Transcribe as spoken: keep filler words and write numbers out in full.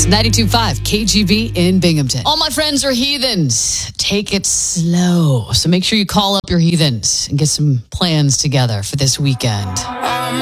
ninety-two point five K G B in Binghamton. All my friends are heathens. Take it slow. So make sure you call up your heathens and get some plans together for this weekend.